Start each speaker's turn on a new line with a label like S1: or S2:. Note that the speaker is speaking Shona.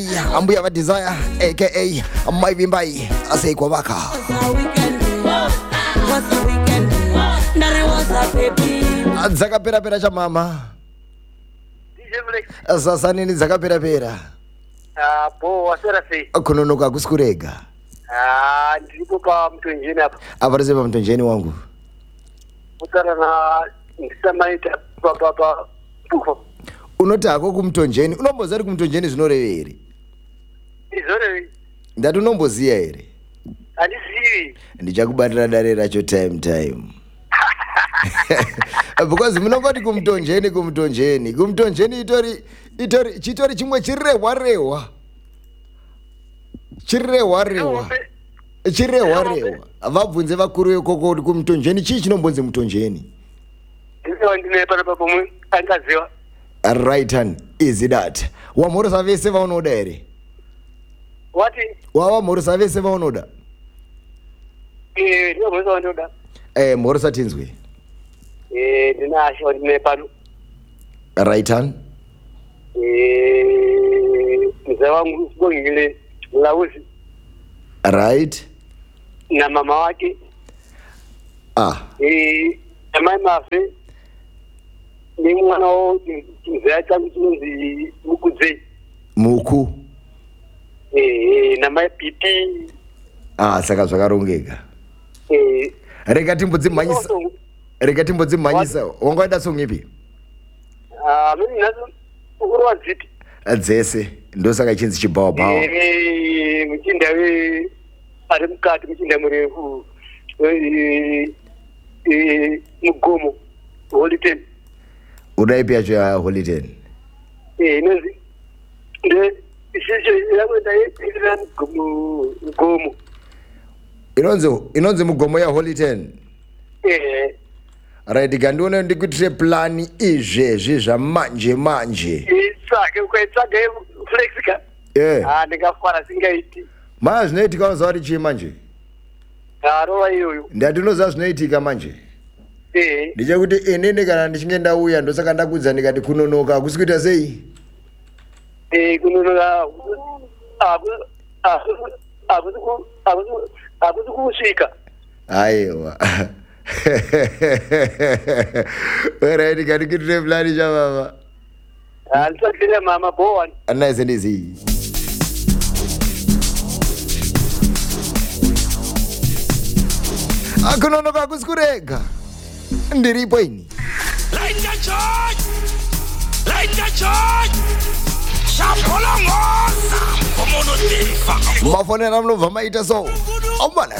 S1: Ambuya Desire aka Maivimbai asekwa baka. Dzakapera pera cha mama. Sasa nini dzakapera pera?
S2: Bo wasera sei.
S1: Kunonoka kusikurega.
S2: Ndiripo pa Mtonjeni hapa.
S1: Aparese pa Mtonjeni wangu.
S2: Utara na ndisamaita pa.
S1: Unoti ako kumtonjeni, unomboziva kuti kumtonjeni zvinoreve here?
S2: Izvoreve.
S1: Ndati unomboziva here?
S2: Handizivi.
S1: Ndichakubatira dare racho time. Because munongoti kumtonjeni chitori chimwe chirehwa. Vabvunze vakuru vekoko kuti kumtonjeni chii chinombonzi mutonjeni?
S2: Ndine pano pomwe angaziva.
S1: Right hand is that. Wamhorosa vese vaunoda here?
S2: What?
S1: Wamhorosa vese vaunoda?
S2: Ndiyo mhorosa vaunoda.
S1: Mhorosa tinzwe.
S2: Ndinasho ndine pano.
S1: Right hand.
S2: Mzee wangu Sibongile Lauzi.
S1: Right.
S2: Na mama wake. Amai mafe. Ni mwana wao mzee changu chinonzi Mukudze.
S1: Muku.
S2: Na mai pipi.
S1: Saka zvakarongeka. Rega timbodzimhanyisa. Wangoida song ipi?
S2: Mimi nazo ukuru dziti.
S1: Dzese ndosaka chinzi chibhawa.
S2: Muchinda ari mukati muchinda murefu. Mugomo. Holiday.
S1: Udaipi yacho ya Holiday?
S2: Inozi. Isicho yakwenda yepitirana mugomo.
S1: Inonzi mugomo ya Holiday. Right, gandiona ndikuitire plani izvezvi zvamanje.
S2: Saka ukaitsvaga flexika. Ndingafara singaiti.
S1: Maa zvinoitika unoziva kuti chii manje?
S2: Rova iyoyo.
S1: Ndati unoziva zvinoitika manje? Ndichakuti inini kana ndichinge ndauya ndosaka ndakudza ndikati kunonoka hakusi kuita sei?
S2: Kunonoka hakusi kusvika.
S1: Aiwa. Alright, can you get the bloody java?
S2: I'll talk to them, Mama Bowen.
S1: Nice and easy. Akunonoka kusikurega. Ndiripo ini.
S3: Lainga George. Shapolongoza. Komono tifa.
S1: Mafone namno vamaita so. Omana